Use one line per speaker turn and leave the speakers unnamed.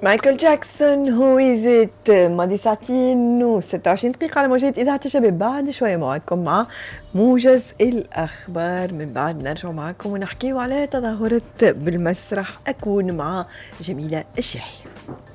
مايكل جاكسون هو إزت ماضي ساعتين و26 دقيقة على موجات إذاعة الشباب. بعد شوية موعدكم مع موجز الأخبار، من بعد نرجع معكم ونحكيو على تظاهرة بالمسرح. أكون مع جميلة الشاحي.